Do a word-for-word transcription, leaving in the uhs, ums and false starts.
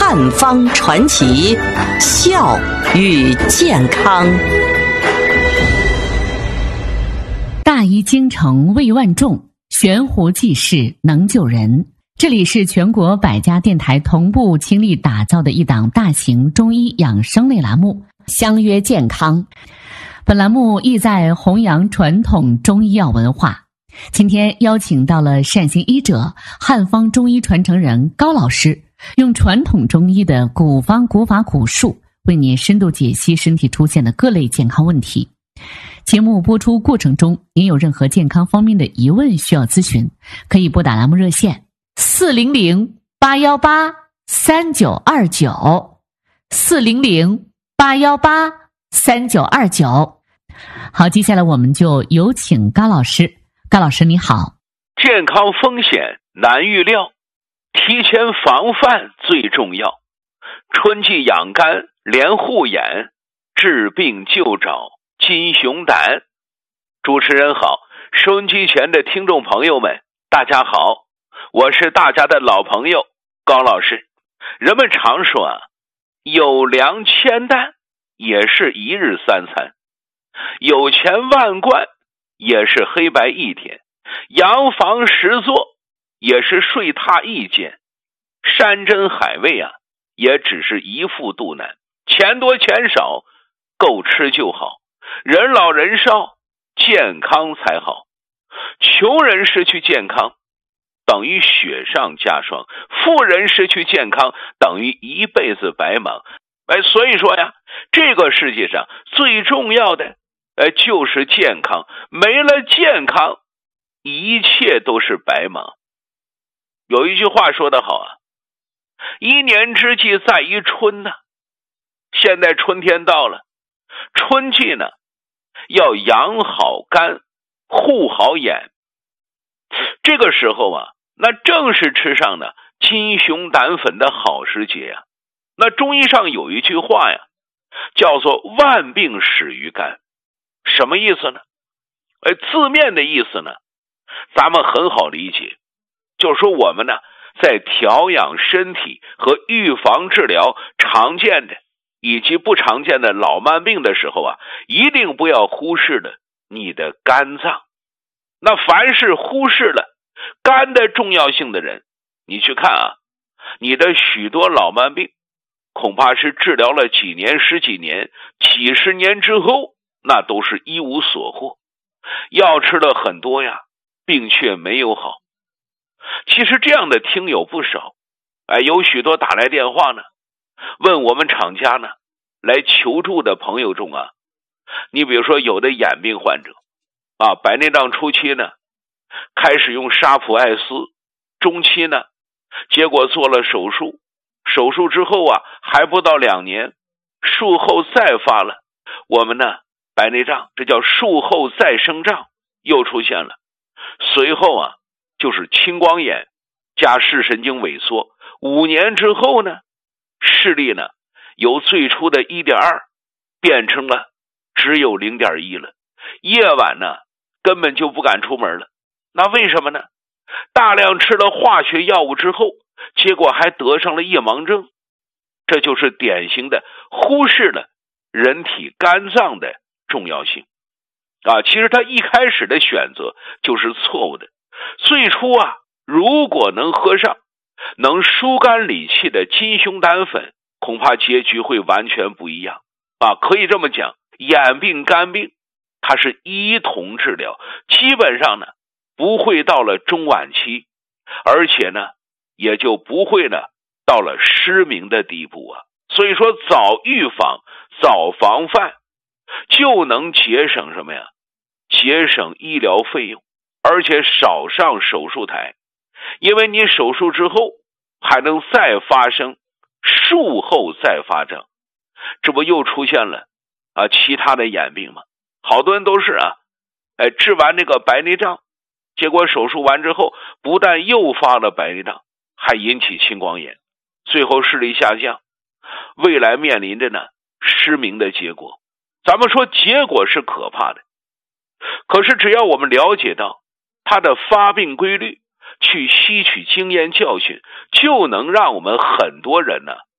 汉方传奇，笑与健康。 大医精诚为万众，悬壶济世能救人。这里是全国百家电台同步倾力打造的一档大型中医养生类栏目，相约健康。本栏目意在弘扬传统中医药文化。今天邀请到了善行医者、汉方中医传承人高老师，用传统中医的古方古法古术，为您深度解析身体出现的各类健康问题。节目播出过程中，您有任何健康方面的疑问需要咨询，可以拨打栏目热线四零零八幺八三九二九四零零八幺八三九二九。好，接下来我们就有请高老师。高老师你好。 健康风险难预料，提前防范最重要。春季养肝连护眼，治病就找金熊胆。主持人好，收音机前的听众朋友们大家好，我是大家的老朋友高老师。人们常说啊，有粮千担也是一日三餐，有钱万贯也是黑白一天，洋房十座也是睡榻一间，山珍海味啊也只是一副肚腩，钱多钱少够吃就好，人老人少健康才好。穷人失去健康等于雪上加霜，富人失去健康等于一辈子白忙。哎，所以说呀，这个世界上最重要的呃，就是健康，没了健康，一切都是白忙。有一句话说得好啊，一年之计在于春呐、啊。现在春天到了，春季呢，要养好肝，护好眼。这个时候啊，那正是吃上呢金熊胆粉的好时节呀、啊。那中医上有一句话呀，叫做万病始于肝。什么意思呢？哎，字面的意思呢，咱们很好理解，就是说我们呢，在调养身体和预防治疗常见的以及不常见的老慢病的时候啊，一定不要忽视了你的肝脏。那凡是忽视了肝的重要性的人，你去看啊，你的许多老慢病，恐怕是治疗了几年、十几年、几十年之后，那都是一无所获，药吃了很多呀，病却没有好。其实这样的听友不少，哎，有许多打来电话呢，问我们厂家呢来求助的朋友中啊，你比如说有的眼病患者啊，白内障初期呢开始用沙普艾斯，中期呢结果做了手术，手术之后啊还不到两年，术后再发了我们呢白内障，这叫术后再生障又出现了。随后啊就是青光眼加视神经萎缩，五年之后呢，视力呢由最初的 一点二 变成了只有 零点一 了，夜晚呢根本就不敢出门了。那为什么呢？大量吃了化学药物之后，结果还得上了夜盲症。这就是典型的忽视了人体肝脏的重要性啊！其实他一开始的选择就是错误的。最初啊，如果能喝上能疏肝理气的金熊胆粉，恐怕结局会完全不一样啊！可以这么讲，眼病肝病它是一同治疗，基本上呢不会到了中晚期，而且呢也就不会呢到了失明的地步啊。所以说早预防早防范就能节省什么呀？节省医疗费用，而且少上手术台。因为你手术之后还能再发生术后再发症，这不又出现了啊其他的眼病吗？好多人都是啊，哎，治完这个白内障，结果手术完之后不但诱发了白内障，还引起青光眼，最后视力下降，未来面临着呢失明的结果。咱们说结果是可怕的，可是只要我们了解到它的发病规律，去吸取经验教训，就能让我们很多人呢